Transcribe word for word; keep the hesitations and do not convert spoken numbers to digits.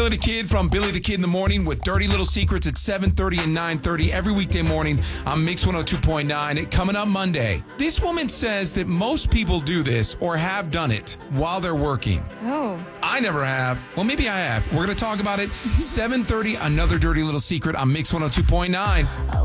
Billy the Kid from Billy the Kid in the Morning with Dirty Little Secrets at seven thirty and nine thirty every weekday morning on Mix one oh two point nine. Coming up Monday. This woman says that most people do this or have done it while they're working. Oh. I never have. Well, maybe I have. We're going to talk about it. seven thirty, another Dirty Little Secret on Mix one oh two point nine.